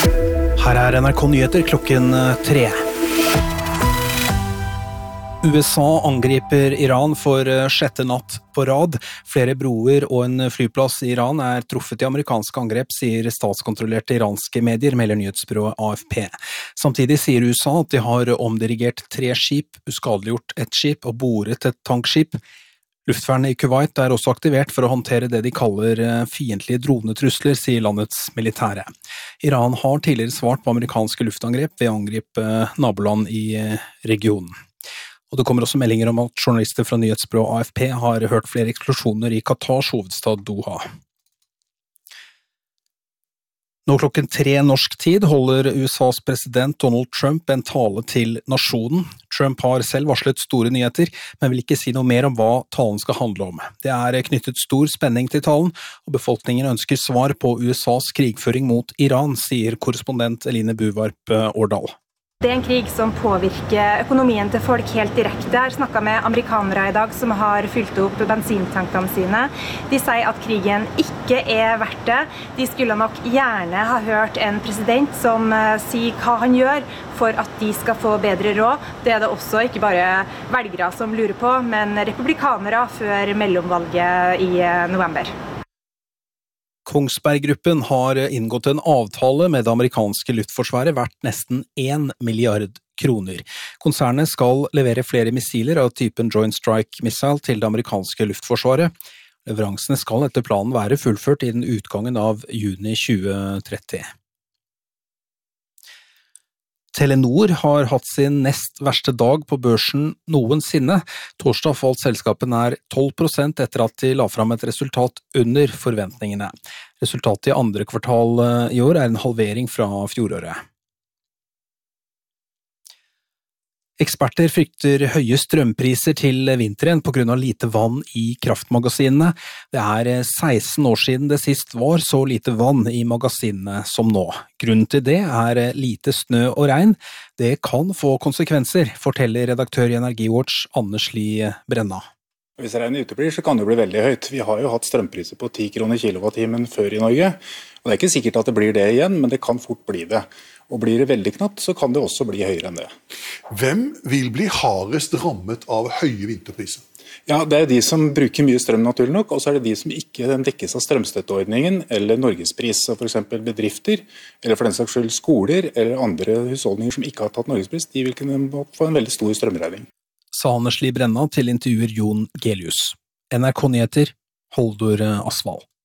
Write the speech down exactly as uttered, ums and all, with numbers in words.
Her er N R K Nyheter klokken tre. U S A angriper Iran for sjette natt på rad. Flere broer og en flyplass i Iran er truffet i amerikanske angrep, sier statskontrollerte iranske medier, melder nyhetsbyrået A F P. Samtidig sier U S A at de har omdirigert tre skip, uskadeliggjort et skip og boret et tankskip. Luftvernet i Kuwait er også aktivert for å håndtere det de kaller fiendtlige dronetrusler, sier landets militære. Iran har tidligere svart på amerikanske luftangrep ved å angripe naboland i regionen. Og det kommer også meldinger om at journalister fra nyhetsbyrået A F P har hørt flere eksplosjoner i Qatars hovedstad Doha. Nå klokken tre norsk tid holder U S A's president Donald Trump en tale til nasjonen. Trump har selv varslet store nyheter, men vil ikke si noe mer om hva talen skal handle om. Det er knyttet stor spenning til talen, og befolkningen ønsker svar på U S A's krigføring mot Iran, sier korrespondent Eline Buvarp Årdal. Det er en krig som påvirker økonomien til folk helt direkte. Jeg har snakket med amerikanere i dag som har fylt opp bensintankene sine. De sier at krigen ikke er verdt det. De skulle nok gjerne ha hørt en president som sier hva han gjør for at de skal få bedre råd. Det er det også ikke bare velgere som lurer på, men republikanere før mellomvalget i november. Kongsberg-gruppen har inngått en avtale med det amerikanske luftforsvaret verdt nesten en milliard kroner. Konsernet skal levere flere missiler av typen Joint Strike Missile til det amerikanske luftforsvaret. Leveransene skal etter planen være fullført innen utgangen av juni tjue tretti. Telenor har hatt sin nest verste dag på børsen noensinne. Torsdag falt selskapet nær tolv prosent etter at de la fram et resultat under forventningene. Resultatet i andre kvartal i år er en halvering fra fjoråret. Eksperter frykter høye strømpriser til vinteren på grunn av lite vann i kraftmagasinene. Det er seksten år siden det sist var så lite vann i magasinene som nå. Grunnen til det er lite snø og regn. Det kan få konsekvenser, forteller redaktør i Energiwatch Anders Lie Brenna. Hvis regnet uteblir, så kan det bli veldig høyt. Vi har jo hatt strømpriser på ti kroner kilowattimen før i Norge, og det er ikke sikkert at det blir det igjen, men det kan fort bli det. Og blir det veldig knapt, så kan det også bli høyere enn det. Hvem vil bli hardest rammet av høye vinterpriser? Ja, det er de som bruker mye strøm naturlig nok, og så er det de som ikke dekkes av strømstøtteordningen eller Norgespris, for eksempel bedrifter, eller for den saks skyld skoler, eller andre husholdninger som ikke har tatt Norgespris, de vil kunne få en veldig stor strømregning. Sa Anders Lie Brenna til intervjuer Jon Gelius. N R K Nyheter, Holdor Asvald.